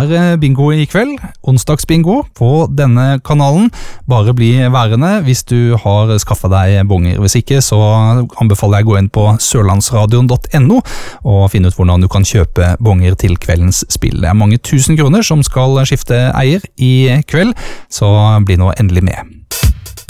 bingo I kveld, onsdagsbingo på denne kanalen. Bare bli værende hvis du har skaffet deg bonger. Hvis ikke, så anbefaler jeg å gå inn på sørlandsradion.no og finne ut hvordan du kan kjøpe bonger til kveldens spill. Det mange 1000 kroner som skal skifte eier I kveld, så bli nå endelig med.